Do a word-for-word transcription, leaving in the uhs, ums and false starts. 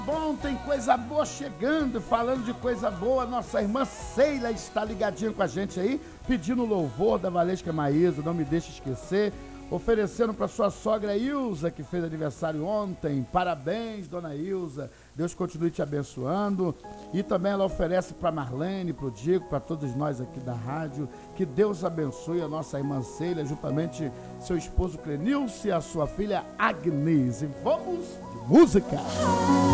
Bom, tem coisa boa chegando. Falando de coisa boa, nossa irmã Seila está ligadinha com a gente aí, pedindo louvor da Valesca Maísa, não me deixe esquecer, oferecendo para sua sogra Ilza, que fez aniversário ontem. Parabéns, dona Ilza, Deus continue te abençoando. E também ela oferece para Marlene, para o Diego, para todos nós aqui da rádio, que Deus abençoe a nossa irmã Seila, juntamente seu esposo Clenilce e a sua filha Agnese. Vamos de música!